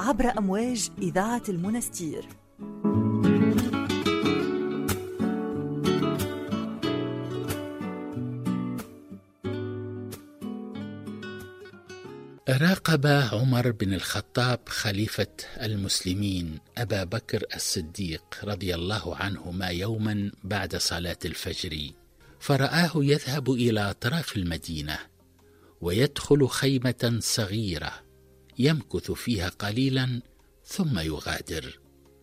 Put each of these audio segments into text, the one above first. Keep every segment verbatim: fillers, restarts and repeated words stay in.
عبر أمواج إذاعة المنستير. راقب عمر بن الخطاب خليفة المسلمين أبا بكر الصديق رضي الله عنهما يوما بعد صلاة الفجر، فرآه يذهب إلى أطراف المدينة ويدخل خيمة صغيرة يمكث فيها قليلا ثم يغادر.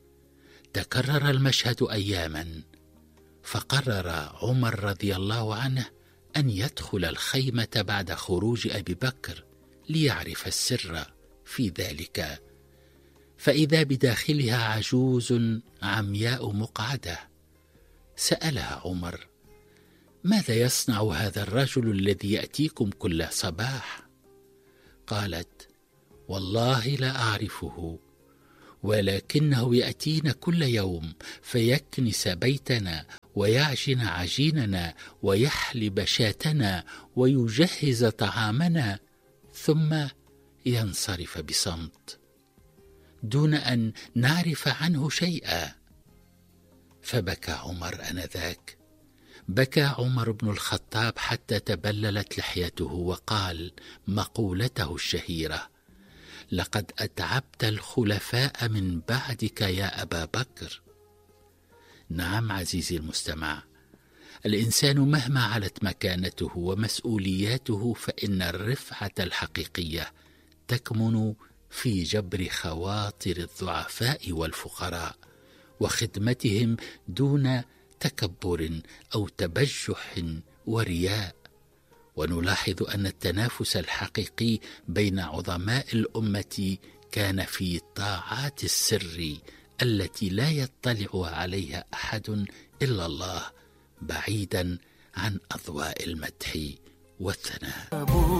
تكرر المشهد أياما، فقرر عمر رضي الله عنه أن يدخل الخيمة بعد خروج أبي بكر ليعرف السر في ذلك، فإذا بداخلها عجوز عمياء مقعدة. سألها عمر: ماذا يصنع هذا الرجل الذي يأتيكم كل صباح؟ قالت: والله لا أعرفه، ولكنه يأتينا كل يوم فيكنس بيتنا ويعجن عجيننا ويحلب شاتنا ويجهز طعامنا، ثم ينصرف بصمت دون أن نعرف عنه شيئا. فبكى عمر آنذاك، بكى عمر بن الخطاب حتى تبللت لحيته وقال مقولته الشهيرة: لقد أتعبت الخلفاء من بعدك يا أبا بكر. نعم عزيزي المستمع، الإنسان مهما علت مكانته ومسؤولياته فإن الرفعة الحقيقية تكمن في جبر خواطر الضعفاء والفقراء وخدمتهم دون تكبر أو تبجح ورياء. ونلاحظ أن التنافس الحقيقي بين عظماء الأمة كان في طاعات السر التي لا يطلع عليها أحد إلا الله، بعيدا عن أضواء المدح والثناء.